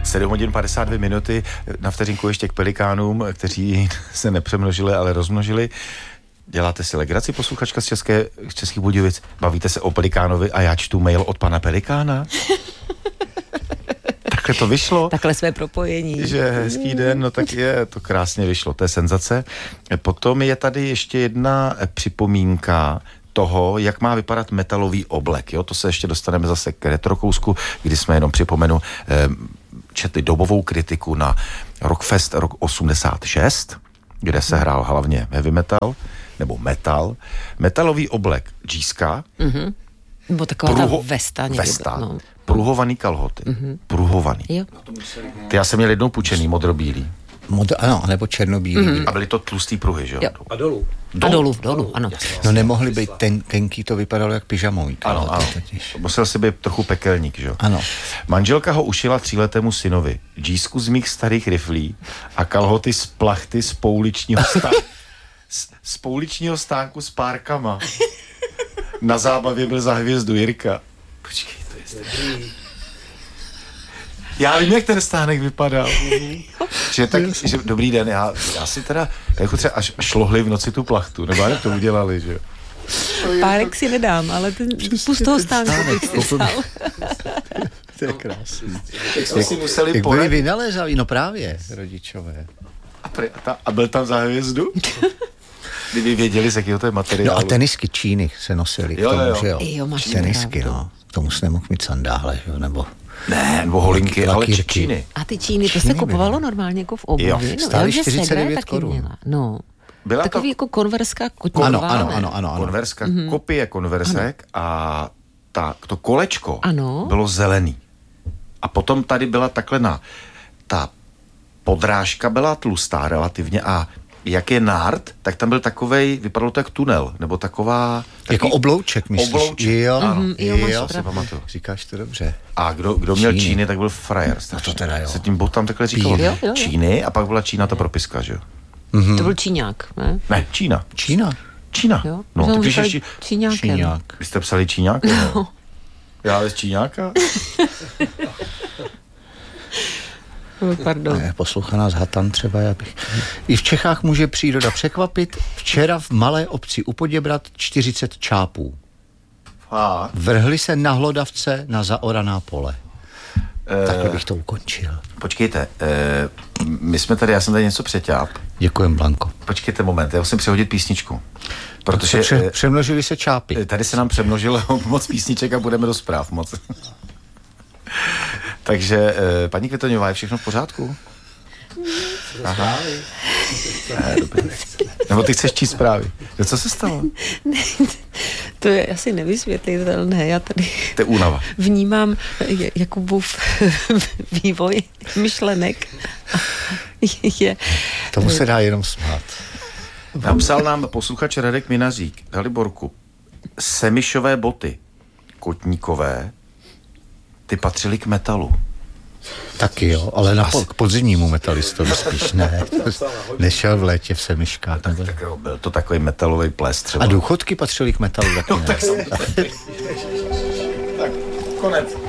7 hodin 52 minuty, na vteřinku ještě k pelikánům, kteří se nepřemnožili, ale rozmnožili. Děláte si legraci, posluchačka z Českých Budějovic? Bavíte se o pelikánovi a já čtu mail od pana pelikána? Takhle to vyšlo. Takhle své propojení. Že hezký den, no tak je, to krásně vyšlo, to je senzace. Potom je tady ještě jedna připomínka toho, jak má vypadat metalový oblek. Jo? To se ještě dostaneme zase k retrokousku, kdy jsme jenom připomenu četli dobovou kritiku na Rockfest rok 86, kde se hrál hlavně heavy metal, nebo metal. Metalový oblek džíska. Nebo taková ta vesta. Vesta. No. Pruhovaný kalhoty. Pruhovaný. Jo. Ty já jsem měl jednou pučený, modrobílý. Ano, nebo černobílý. A byly to tlustý pruhy, že jo? A dolů. Dolů, ano. No nemohli být tenký, to vypadalo jak pyžamový. Ano. Musel si být trochu pekelník, že jo? Ano. Manželka ho ušila 3letému synovi. Džísku z mých starých riflí a kalhoty z plachty z pouličního stánku. Z pouličního stánku s párkama. Na zábavě byl za hvězdu Jirka. Počkej, to je já vím, jak ten stánek vypadal. Že dobrý den, já si teda jako třeba až šlohli v noci tu plachtu, nebo jak to udělali, že jo? Párek si nedám, ale ten pust toho stánku bych si vzal. To je krásný. Jak si museli jak byli vynalézaví, no právě, rodičové. A byl tam za hvězdu? Kdyby věděli, z jakého to je materiálu. No a tenisky Číny se nosily k tomu, že jo? Jo, máš tenisky, no. K tomu se nemohl mít sandále, jo, nebo... Ne, nebo holinky, ale Číny. A ty Číny, to se kupovalo normálně jako v obuvi. Stály 49 korun. No. Byla takový to... jako konverská koťová. Ano. Konverská, kopie konversek a to kolečko bylo zelený. A potom tady byla takhle ta podrážka byla tlustá relativně a jak je nárt, tak tam byl takovej, vypadalo to jak tunel, nebo taková... Jako oblouček, myslíš? Oblouček, ano. Jo, si pamatuju. Říkáš to dobře. A kdo měl Číny, tak byl frajer. No to teda jo. Se tím tam takhle říkalo. Jo. Číny a pak byla Čína ta propiska, že jo? To byl Číňák, ne? Ne, Čína. Jo? No, ty píšeš Číňák. Vy jste psali Číňák? No. Já z Číňáka? Pardon. Ne, poslouchá nás Hatan třeba, já bych... I v Čechách může příroda překvapit. Včera v malé obci u Poděbrad 40 čápů. Vrhli se na hlodavce na zaoraná pole. Takhle bych to ukončil. Počkejte, já jsem tady něco přeťáp. Děkujem, Blanko. Počkejte moment, já musím přehodit písničku. Protože přemnožili se čápy. Tady se nám přemnožilo moc písniček a budeme do zpráv moc. Takže, paní Kvitoňová, je všechno v pořádku? Aha. Ne, dobrý. Nebo ty chceš číst zprávy. Co se stalo? Ne, to je asi nevysvětlitelné. Já tady to je únava. Vnímám Jakubův vývoj myšlenek. Tomu se dá jenom smát. Napsal nám posluchač Radek Minařík, Daliborku, Semišové boty, kotníkové, ty patřily k metalu. Taky jo, ale k podzimnímu metalistovi spíš ne. Nešel v létě v Semiškách. Tak jo, byl to takový metalový ples třeba. A důchodky patřily k metalu taky, ne? Tak konec.